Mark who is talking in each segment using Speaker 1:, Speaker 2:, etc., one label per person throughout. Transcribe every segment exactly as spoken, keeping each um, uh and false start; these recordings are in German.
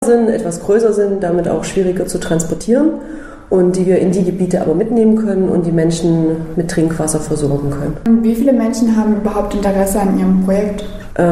Speaker 1: sind, etwas größer sind, damit auch schwieriger zu transportieren und die wir in die Gebiete aber mitnehmen können und die Menschen mit Trinkwasser versorgen können.
Speaker 2: Wie viele Menschen haben überhaupt Interesse an Ihrem Projekt?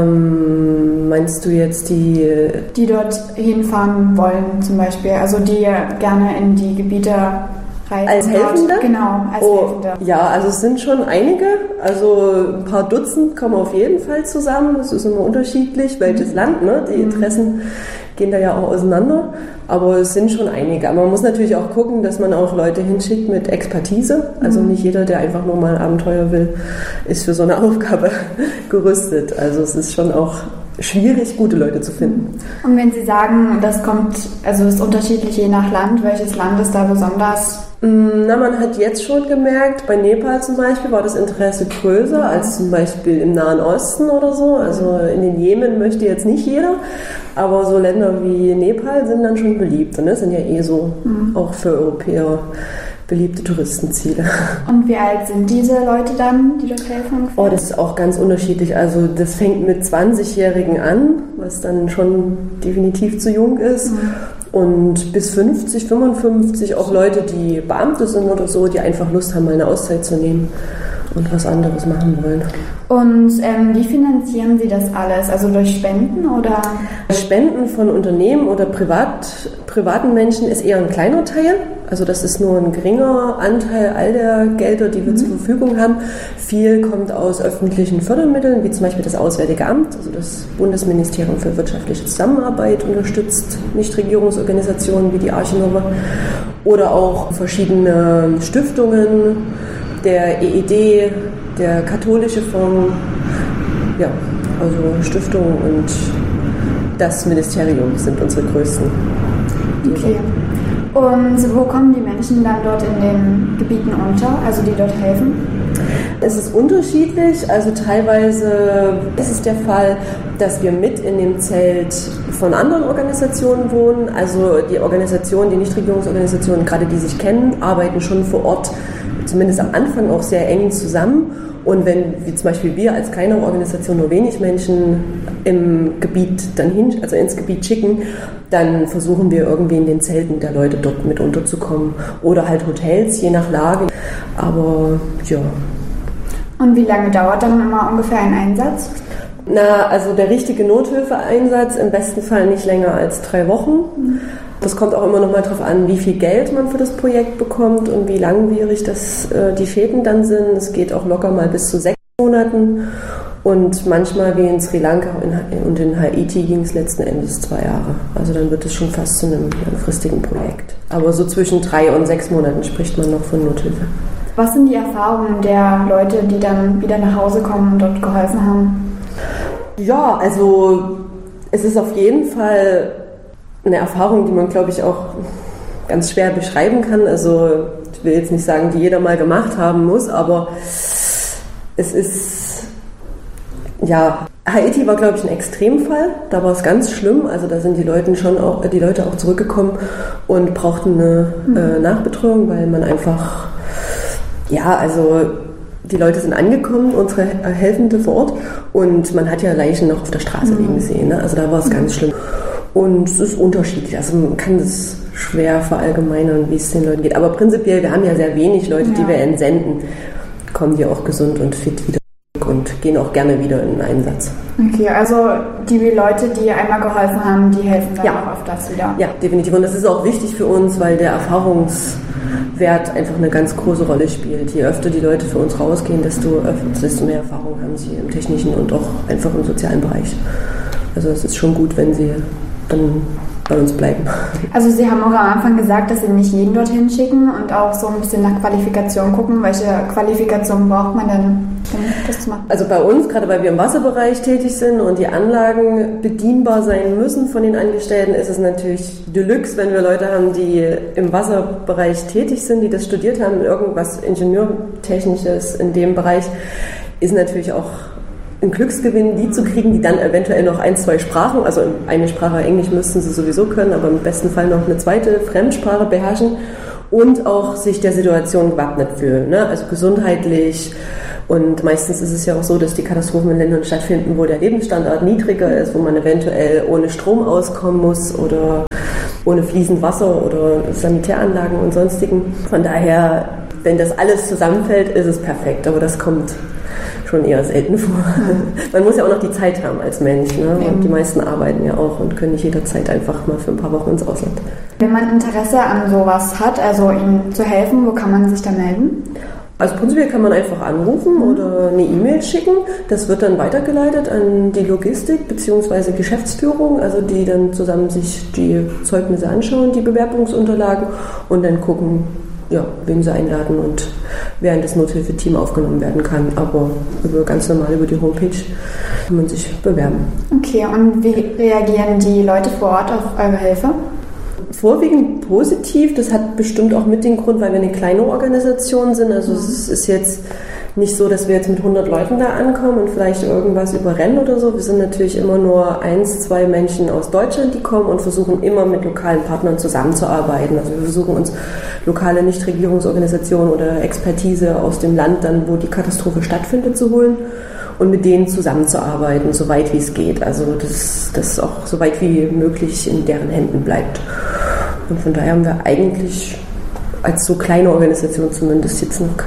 Speaker 1: Ähm, meinst du jetzt die...
Speaker 2: Die dort hinfahren wollen zum Beispiel, also die gerne in die Gebiete reisen.
Speaker 1: Als Helfende?
Speaker 2: Dort. Genau, als
Speaker 1: oh,
Speaker 2: Helfende.
Speaker 1: Ja, also es sind schon einige, also ein paar Dutzend kommen auf jeden Fall zusammen. Es ist immer unterschiedlich, welches mhm. Land, ne? Die Interessen gehen da ja auch auseinander, aber es sind schon einige. Aber man muss natürlich auch gucken, dass man auch Leute hinschickt mit Expertise. Also nicht jeder, der einfach nur mal Abenteuer will, ist für so eine Aufgabe gerüstet. Also es ist schon auch schwierig, gute Leute zu finden.
Speaker 2: Und wenn Sie sagen, das kommt, also es ist unterschiedlich je nach Land, welches Land ist da besonders?
Speaker 1: Na, man hat jetzt schon gemerkt, bei Nepal zum Beispiel war das Interesse größer als zum Beispiel im Nahen Osten oder so. Also in den Jemen möchte jetzt nicht jeder, aber so Länder wie Nepal sind dann schon beliebt. Und das sind ja eh so mhm. auch für Europäer beliebte Touristenziele.
Speaker 2: Und wie alt sind diese Leute dann, die dort helfen?
Speaker 1: Oh, das ist auch ganz unterschiedlich. Also das fängt mit zwanzigjährigen an, was dann schon definitiv zu jung ist. Mhm. Und bis fünfzig, fünfundfünfzig auch Leute, die Beamte sind oder so, die einfach Lust haben, mal eine Auszeit zu nehmen und was anderes machen wollen.
Speaker 2: Und ähm, wie finanzieren Sie das alles? Also durch Spenden oder?
Speaker 1: Spenden von Unternehmen oder Privat, privaten Menschen ist eher ein kleiner Teil. Also das ist nur ein geringer Anteil all der Gelder, die wir mhm. zur Verfügung haben. Viel kommt aus öffentlichen Fördermitteln, wie zum Beispiel das Auswärtige Amt, also das Bundesministerium für wirtschaftliche Zusammenarbeit unterstützt Nichtregierungsorganisationen wie die Arche Nova oder auch verschiedene Stiftungen, der E E D, der Katholische Fonds, ja, also Stiftungen und das Ministerium sind unsere größten.
Speaker 2: Okay. Und wo kommen die Menschen dann dort in den Gebieten unter, also die dort helfen?
Speaker 1: Es ist unterschiedlich, also teilweise ist es der Fall, dass wir mit in dem Zelt von anderen Organisationen wohnen, also die Organisationen, die Nichtregierungsorganisationen, gerade die sich kennen, arbeiten schon vor Ort, zumindest am Anfang auch sehr eng zusammen. Und wenn, wie zum Beispiel wir als kleine Organisation nur wenig Menschen im Gebiet dann hin, also ins Gebiet schicken, dann versuchen wir irgendwie in den Zelten der Leute dort mit unterzukommen. Oder halt Hotels, je nach Lage. Aber ja.
Speaker 2: Und wie lange dauert dann immer ungefähr ein Einsatz?
Speaker 1: Na, also der richtige Nothilfeeinsatz im besten Fall nicht länger als drei Wochen. Mhm. Das kommt auch immer noch mal darauf an, wie viel Geld man für das Projekt bekommt und wie langwierig das, äh, die Fäden dann sind. Es geht auch locker mal bis zu sechs Monaten und manchmal wie in Sri Lanka und in Haiti ging es letzten Endes zwei Jahre. Also dann wird es schon fast zu einem langfristigen Projekt. Aber so zwischen drei und sechs Monaten spricht man noch von Nothilfe.
Speaker 2: Was sind die Erfahrungen der Leute, die dann wieder nach Hause kommen und dort geholfen haben?
Speaker 1: Ja, also es ist auf jeden Fall eine Erfahrung, die man, glaube ich, auch ganz schwer beschreiben kann. Also ich will jetzt nicht sagen, die jeder mal gemacht haben muss, aber es ist, ja, Haiti war, glaube ich, ein Extremfall. Da war es ganz schlimm. Also da sind die Leute schon auch, die Leute auch zurückgekommen und brauchten eine mhm. äh, Nachbetreuung, weil man einfach, ja, also die Leute sind angekommen, unsere Helfende vor Ort, und man hat ja Leichen noch auf der Straße liegen mhm. sehen. Ne? Also da war es mhm. ganz schlimm. Und es ist unterschiedlich, also man kann das schwer verallgemeinern, wie es den Leuten geht. Aber prinzipiell, wir haben ja sehr wenig Leute, ja. die wir entsenden, kommen die auch gesund und fit wieder und gehen auch gerne wieder in den Einsatz.
Speaker 2: Okay, also die Leute, die einmal geholfen haben, die helfen dann
Speaker 1: ja.
Speaker 2: auch öfters wieder.
Speaker 1: Ja, definitiv. Und das ist auch wichtig für uns, weil der Erfahrungswert einfach eine ganz große Rolle spielt. Je öfter die Leute für uns rausgehen, desto, öfter, desto mehr Erfahrung haben sie im technischen und auch einfach im sozialen Bereich. Also es ist schon gut, wenn sie dann bei uns bleiben.
Speaker 2: Also Sie haben auch am Anfang gesagt, dass Sie nicht jeden dorthin schicken und auch so ein bisschen nach Qualifikation gucken. Welche Qualifikation braucht man denn, um das zu machen?
Speaker 1: Also bei uns, gerade weil wir im Wasserbereich tätig sind und die Anlagen bedienbar sein müssen von den Angestellten, ist es natürlich Deluxe, wenn wir Leute haben, die im Wasserbereich tätig sind, die das studiert haben, irgendwas Ingenieurtechnisches in dem Bereich, ist natürlich auch ein Glücksgewinn, die zu kriegen, die dann eventuell noch ein, zwei Sprachen, also eine Sprache Englisch müssten sie sowieso können, aber im besten Fall noch eine zweite Fremdsprache beherrschen und auch sich der Situation gewappnet fühlen, ne? Also gesundheitlich Und meistens ist es ja auch so, dass die Katastrophen in Ländern stattfinden, wo der Lebensstandard niedriger ist, wo man eventuell ohne Strom auskommen muss oder ohne fließend Wasser oder Sanitäranlagen und sonstigen. Von daher, wenn das alles zusammenfällt, ist es perfekt, aber das kommt schon eher selten vor. Man muss ja auch noch die Zeit haben als Mensch, ne? Und die meisten arbeiten ja auch und können nicht jederzeit einfach mal für ein paar Wochen ins Ausland.
Speaker 2: Wenn man Interesse an sowas hat, also ihnen zu helfen, wo kann man sich da melden?
Speaker 1: Also prinzipiell kann man einfach anrufen oder eine E-Mail schicken. Das wird dann weitergeleitet an die Logistik bzw. Geschäftsführung, also die dann zusammen sich die Zeugnisse anschauen, die Bewerbungsunterlagen und dann gucken, ja, wen sie einladen und wer in das Nothilfe-Team aufgenommen werden kann. Aber über, ganz normal über die Homepage kann man sich bewerben.
Speaker 2: Okay, und wie reagieren die Leute vor Ort auf eure Hilfe?
Speaker 1: Vorwiegend positiv. Das hat bestimmt auch mit dem Grund, weil wir eine kleine Organisation sind. Also es ist jetzt nicht so, dass wir jetzt mit hundert Leuten da ankommen und vielleicht irgendwas überrennen oder so. Wir sind natürlich immer nur eins, zwei Menschen aus Deutschland, die kommen und versuchen immer mit lokalen Partnern zusammenzuarbeiten. Also wir versuchen uns lokale Nichtregierungsorganisationen oder Expertise aus dem Land dann, wo die Katastrophe stattfindet, zu holen und mit denen zusammenzuarbeiten, so weit wie es geht. Also dass das auch so weit wie möglich in deren Händen bleibt. Und von daher haben wir eigentlich als so kleine Organisation zumindest jetzt noch